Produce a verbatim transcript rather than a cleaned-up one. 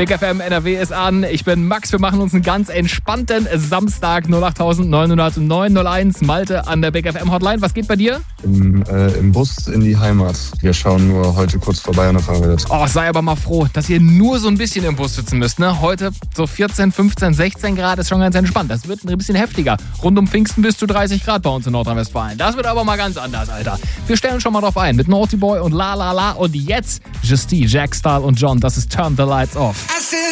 Big F M N R W ist an. Ich bin Max. Wir machen uns einen ganz entspannten Samstag. null acht neun null neun null eins. Malte an der Big F M Hotline. Was geht bei dir? Im, äh, Im Bus in die Heimat. Wir schauen nur heute kurz vorbei und dann fahren wir jetzt. Oh, sei aber mal froh, dass ihr nur so ein bisschen im Bus sitzen müsst. Ne? Heute so vierzehn, fünfzehn, sechzehn Grad ist schon ganz entspannt. Das wird ein bisschen heftiger. Rund um Pfingsten bis zu dreißig Grad bei uns in Nordrhein-Westfalen. Das wird aber mal ganz anders, Alter. Wir stellen schon mal drauf ein mit Naughty Boy und La La La. Und jetzt Justine, Jack Stahl und John. Das ist Turn the Lights Off.